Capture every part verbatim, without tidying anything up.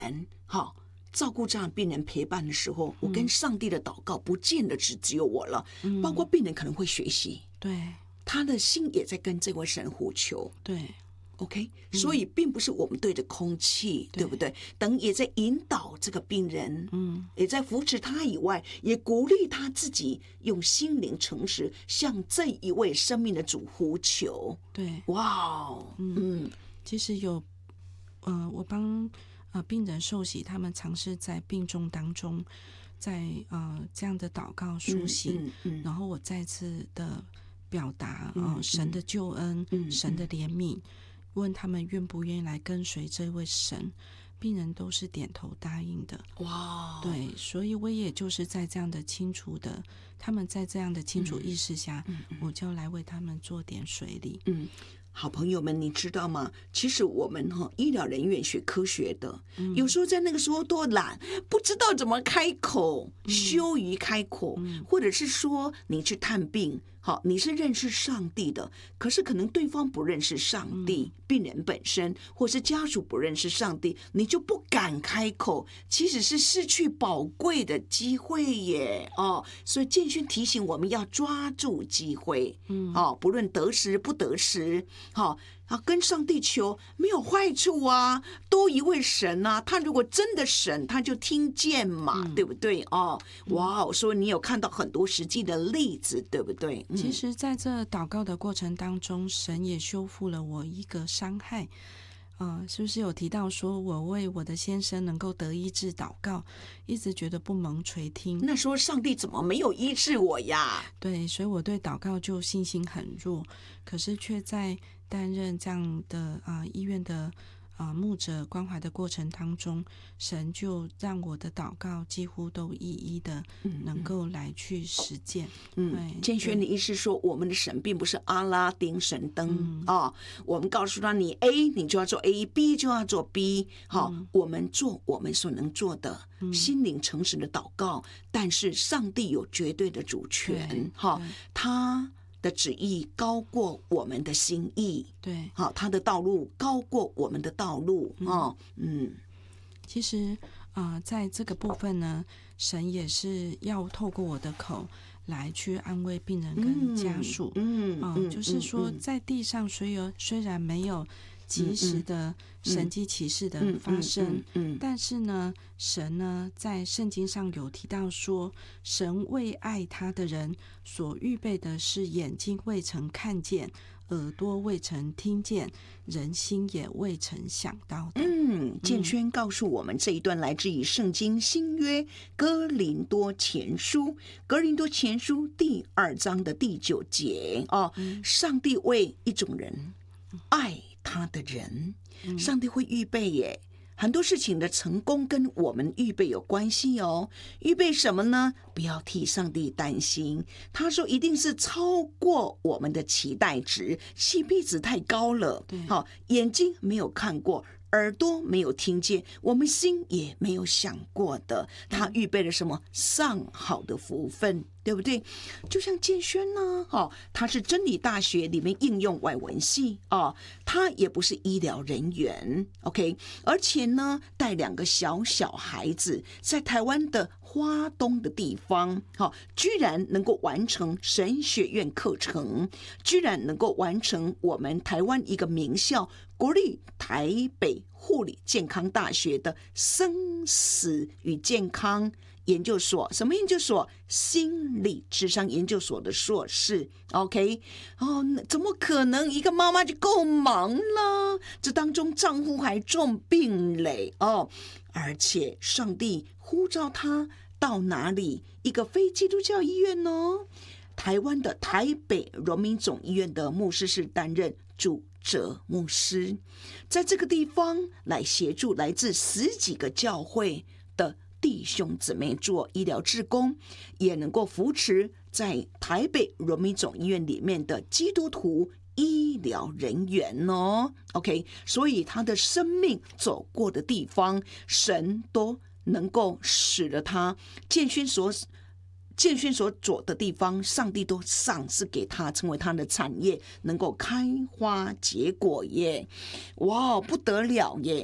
好照顾这样的病人陪伴的时候，我跟上帝的祷告不见得只只有我了，嗯、包括病人可能会学习， 对， 他的心也在跟这位神呼求， 对。 OK，、嗯、所以并不是我们对着空气， 对, 对不对？等也在引导这个病人，嗯，也在扶持他以外，也鼓励他自己用心灵诚实向这一位生命的主呼求。 对， 哇哦， 嗯，其实有，呃，我帮呃病人受洗，他们尝试在病重当中，在呃这样的祷告苏醒、嗯嗯嗯，然后我再次的表达、呃嗯、神的救恩、嗯、神的怜悯。问他们愿不愿意来跟随这位神，病人都是点头答应的。 哇， 对，所以我也就是在这样的清楚的，他们在这样的清楚意识下，嗯嗯、我就来为他们做点水礼。 嗯，好朋友们，你知道吗？其实我们哈、哦、医疗人员学科学的、嗯，有时候在那个时候多懒，不知道怎么开口，嗯、羞于开口、嗯，或者是说你去探病。好，你是认识上帝的，可是可能对方不认识上帝、嗯、病人本身或是家属不认识上帝，你就不敢开口，其实是失去宝贵的机会耶哦。所以建勋提醒我们要抓住机会，嗯，哦，不论得时不得时，好、哦。啊，跟上帝求没有坏处啊，多一位神啊，他如果真的神，他就听见嘛，嗯、对不对？哦，哇，所以你有看到很多实际的例子，对不对？ 嗯、其实在这祷告的过程当中，神也修复了我一个伤害。呃，是不是有提到说我为我的先生能够得医治祷告，一直觉得不蒙垂听？ 那说上帝怎么没有医治我呀？ 对，所以我对祷告就信心很弱，可是却在担任这样的啊、呃、医院的啊、呃、牧者关怀的过程当中，神就让我的祷告几乎都一一的能够来去实践。 嗯，建轩的意思说，我们的神并不是阿拉丁神灯啊、嗯哦，我们告诉他你 A 你就要做 A，B 就要做 B， 好、哦嗯，我们做我们所能做的，嗯、心灵诚实的祷告，但是上帝有绝对的主权，哈、哦，他的旨意高过我们的心意， 对， 好，他的道路高过我们的道路，嗯、哦，嗯， 其实啊、呃，在这个部分呢，神也是要透过我的口来去安慰病人跟家属， 嗯，嗯， 呃、嗯就是说在地上虽有虽然没有及时的神迹奇事的发生、嗯嗯嗯嗯、但是呢神呢在圣经上有提到说，神为爱他的人所预备的是眼睛未曾看见，耳朵未曾听见，人心也未曾想到的。 嗯，建轩告诉我们这一段来自于圣经新约哥林多前书，哥林多前书第二章的第九节哦，嗯、上帝为一种人爱他的人，上帝会预备耶。很多事情的成功跟我们预备有關係哦。預備什麼呢？不要替上帝擔心，他說一定是超過我們的期待值 ，C P 值太高了。好，眼睛沒有看過，耳朵沒有聽見，我們心也沒有想過的，他預備了什麼上好的福分，對不對？就像建軒呢，哦，他是真理大學裡面應用外文系哦，他也不是醫療人員 ，OK， 而且呢，帶兩個小小孩子，在台灣的花東的地方，哦，居然能夠完成神學院課程，居然能夠完成我們台灣一個名校國立台北護理健康大學的生死與健康研究所，什麼研究所？心理諮商研究所的碩士 ，OK， 哦，怎麼可能一個媽媽就夠忙了？這當中丈夫還重病嘞哦，而且上帝呼召他到哪裡？一個非基督教醫院哦，台灣的台北榮民總醫院的牧師是擔任主責牧師，在這個地方來協助來自十幾個教會的弟兄姊妹做醫療志工，也能夠扶持在台北榮民總醫院裡面的基督徒醫療人員哦。OK， 所以他的生命走過的地方，神都能夠使得他建勳所建勳所走的地方，上帝都賞賜給他，成為他的產業，能夠開花結果耶！哇，不得了耶！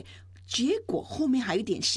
结果后面还有一点